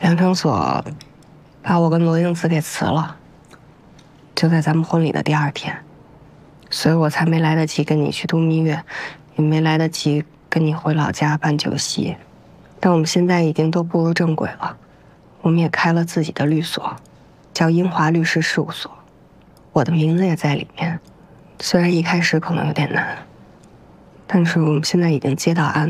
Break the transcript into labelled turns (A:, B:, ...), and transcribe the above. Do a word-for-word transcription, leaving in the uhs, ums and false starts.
A: 梁成所把我跟罗英子给辞了，就在咱们婚礼的第二天，所以我才没来得及跟你去度蜜月，也没来得及跟你回老家办酒席。但我们现在已经都步入正轨了，我们也开了自己的律所，叫英华律师事务所，我的名字也在里面。虽然一开始可能有点难，但是我们现在已经接到案。